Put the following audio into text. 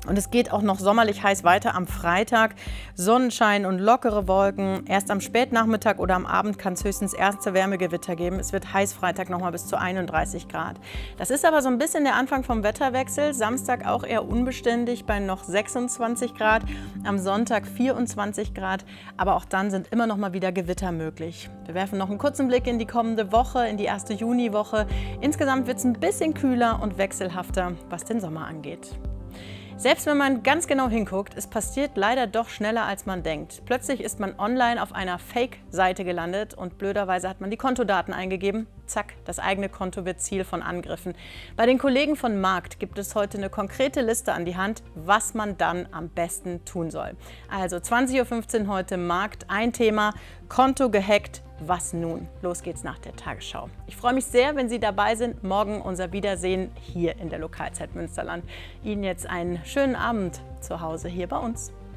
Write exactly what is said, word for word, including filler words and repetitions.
Und es geht auch noch sommerlich heiß weiter am Freitag. Sonnenschein und lockere Wolken. Erst am Spätnachmittag oder am Abend kann es höchstens erste Wärmegewitter geben. Es wird heiß Freitag nochmal bis zu einunddreißig Grad. Das ist aber so ein bisschen der Anfang vom Wetterwechsel. Samstag auch eher unbeständig bei noch sechsundzwanzig Grad. Am Sonntag vierundzwanzig Grad. Aber auch dann sind immer noch mal wieder Gewitter möglich. Wir werfen noch einen kurzen Blick in die kommende Woche, in die erste Juniwoche. Insgesamt wird es ein bisschen kühler und wechselhafter, was den Sommer angeht. Selbst wenn man ganz genau hinguckt, es passiert leider doch schneller, als man denkt. Plötzlich ist man online auf einer Fake-Seite gelandet und blöderweise hat man die Kontodaten eingegeben. Zack, das eigene Konto wird Ziel von Angriffen. Bei den Kollegen von Markt gibt es heute eine konkrete Liste an die Hand, was man dann am besten tun soll. Also zwanzig Uhr fünfzehn heute Markt, ein Thema, Konto gehackt, was nun? Los geht's nach der Tagesschau. Ich freue mich sehr, wenn Sie dabei sind. Morgen unser Wiedersehen hier in der Lokalzeit Münsterland. Ihnen jetzt einen schönen Abend zu Hause hier bei uns.